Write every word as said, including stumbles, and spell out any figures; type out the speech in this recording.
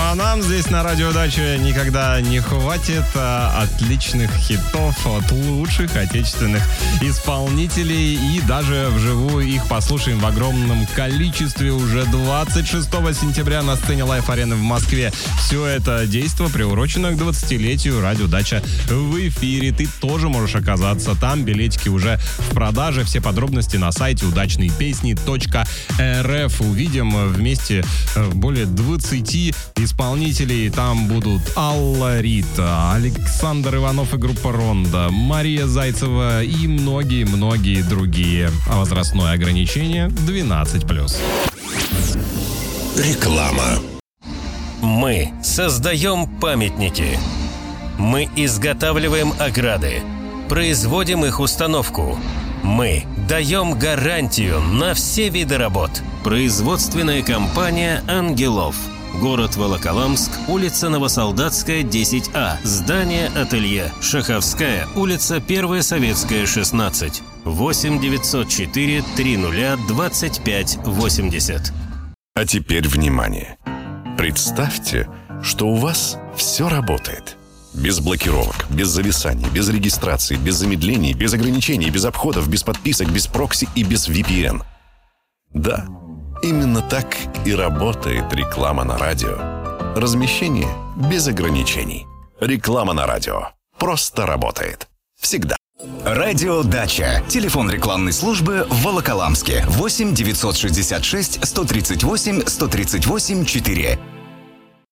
А нам здесь на Радио Дача никогда не хватит а, отличных хитов от лучших отечественных исполнителей. И даже вживую их послушаем в огромном количестве уже двадцать шестого сентября на сцене Life Арены в Москве. Все это действо приурочено к двадцатилетию Радио Дача в эфире. Ты тоже можешь оказаться там. Билетики уже в продаже. Все подробности на сайте удачные песни точка эр эф. Увидим вместе более двадцати исполнителей. Там будут Алла Рита, Александр Иванов и группа Ронда, Мария Зайцева и многие-многие другие. А возрастное ограничение двенадцать плюс. Реклама. Мы создаем памятники. Мы изготавливаем ограды. Производим их установку. Мы даем гарантию на все виды работ. Производственная компания «Ангелов». Город Волоколамск, улица Новосолдатская, десять А. Здание ателье. Шаховская, улица Первая Советская, шестнадцать. восемь девятьсот четыре триста двадцать пять восемьдесят. А теперь внимание. Представьте, что у вас все работает. Без блокировок, без зависаний, без регистрации, без замедлений, без ограничений, без обходов, без подписок, без прокси и без ви пи эн. Да, именно так и работает реклама на радио. Размещение без ограничений. Реклама на радио просто работает. Всегда. Радио Дача. Телефон рекламной службы в Волоколамске. восемь девятьсот шестьдесят шесть сто тридцать восемь сто тридцать восемь четыре.